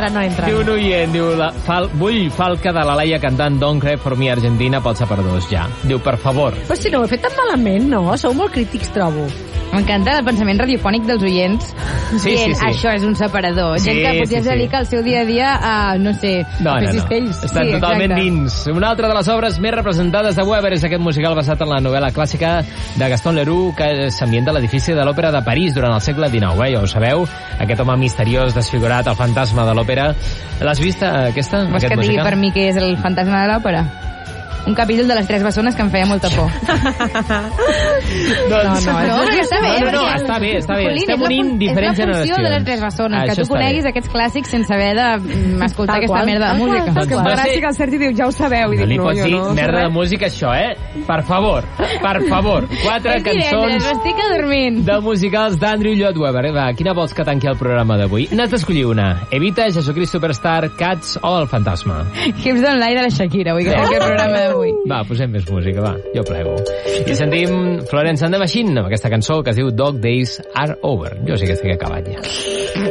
entren. Diu un oient, diu, vull Falca de la Laia cantant Don't Cry for Me Argentina pels separadors, ja. Diu, per favor. Però si no ho he fet tan malament, no? Sou molt crítics, trobo. M'encanta el pensament radiofònic dels oients. Sí. Això és un separador. Gent que potser es dedica al seu dia a dia a, no sé, a fer cistells. Estan totalment dins. Una altra de les obres més representades de Weber és aquest musical basat en la novel·la clàssica de Gaston Leroux, que s'ambienta a l'edifici de l'Òpera de París durant el segle XIX. Ja ho sabeu, aquest home misteriós, desfigurat, el fantasma de l'òpera. L'has vist, aquesta? Vols que et digui per mi què és el fantasma de l'òpera? Un capítol de les 3 bessones que em feia molta por. No, està bé. No, està bé. Estem unint diferents generacions. És la funció de les 3 bessones, que tu coneguis aquests clàssics sense haver d'escoltar aquesta merda de música. És que m'agrada que el Sergi diu, ja ho sabeu. No li pots dir merda de música, això, Per favor. 4 cançons estic adormint. de musicals d'Andrew Lloyd Webber. Va, quina vols que tanqui el programa d'avui? N'has d'escollir una. Evita, Jesucrist Superstar, Cats o El Fantasma. Hips Don't Lie de la Shakira, vull que tanqui el programa d'avui. Va, posem més música, va, jo plego. I sentim Florence and the Machine amb aquesta cançó que es diu Dog Days Are Over. Jo sí que estic acabat ja.